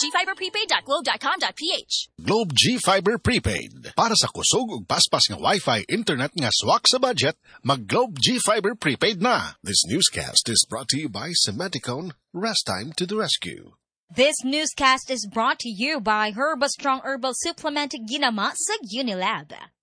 gfiberprepaid.globe.com.ph. Globe G Fiber Prepaid. Para sa kusog ug paspas nga Wi-Fi internet nga swak sa budget, mag Globe G Fiber Prepaid na. This newscast is brought to you by Cementicone. Rest time to the rescue. This newscast is brought to you by Herbastrong Herbal Supplement Ginama sa Unilab.